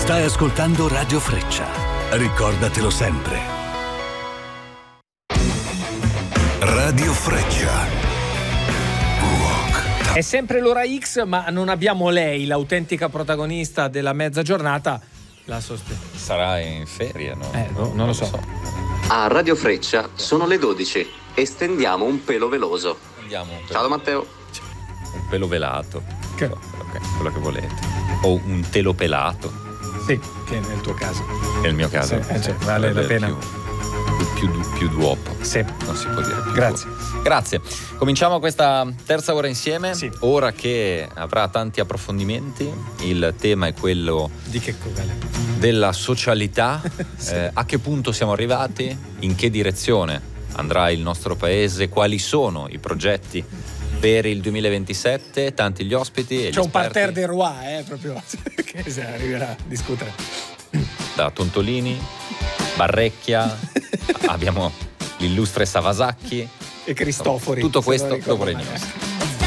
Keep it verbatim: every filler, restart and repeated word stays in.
Stai ascoltando Radio Freccia. Ricordatelo sempre. Radio Freccia. Rock. È sempre l'ora X, ma non abbiamo lei, l'autentica protagonista della mezza giornata. La sostiene. Sarà in ferie, no? Eh, no, non, non lo so. so. A Radio Freccia sono le dodici. Estendiamo un pelo veloso. Andiamo. Un pelo. Ciao da Matteo. Un pelo velato. Che? Okay, quello che volete. O un telo pelato. Sì, che nel tuo caso. Nel mio caso. Sì, eh, cioè, vale la pena. Più, più, più, più duopo. Sì. Non si può dire più. Grazie. Duopo. Grazie. Cominciamo questa terza ora insieme. Sì. Ora che avrà tanti approfondimenti. Il tema è quello di che cosa? Della socialità. Sì. eh, a che punto siamo arrivati? In che direzione andrà il nostro paese? Quali sono i progetti per il duemilaventisette? Tanti gli ospiti e c'è gli un parterre esperti. de roi, eh, proprio che si arriverà a discutere. Da Tontolini, Barrecchia, abbiamo l'illustre Savasacchi e Cristofori. Tutto questo dopo le news.